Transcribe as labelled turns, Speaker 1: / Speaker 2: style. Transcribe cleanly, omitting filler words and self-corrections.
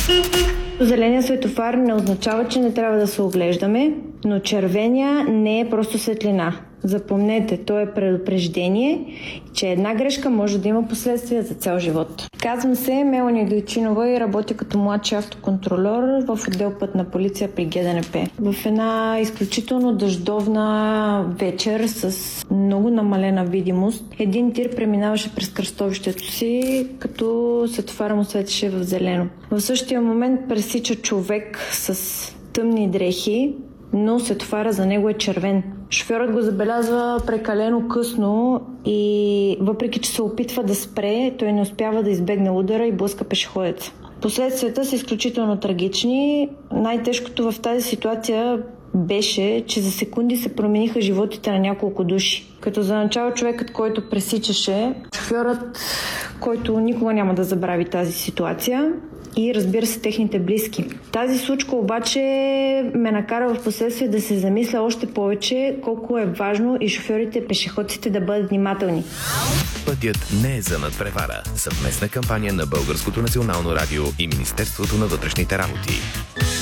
Speaker 1: Зеления светофар не означава, че не трябва да се оглеждаме, но червения не е просто светлина. Запомнете, то е предупреждение, че една грешка може да има последствия за цял живот. Казвам се Мелани Гайчинова и работя като младши автоконтролер в отдел Пътна полиция при ГДНП. В една изключително дъждовна вечер с много намалена видимост, един тир преминаваше през кръстовището си, като светофара му светеше в зелено. В същия момент пресича човек с тъмни дрехи, но светофара за него е червен. Шофьорът го забелязва прекалено късно и въпреки, че се опитва да спре, той не успява да избегне удара и блъска пешеходеца. Последствията са изключително трагични. Най-тежкото в тази ситуация беше, че за секунди се промениха животите на няколко души. Като за начало човекът, който пресичаше, шофьорът, който никога няма да забрави тази ситуация, и разбира се техните близки. Тази случка обаче ме накара в последствие да се замисля още повече колко е важно и шофьорите, пешеходците да бъдат внимателни.
Speaker 2: Пътят не е за надпревара. Съвместна кампания на Българското национално радио и Министерството на вътрешните работи.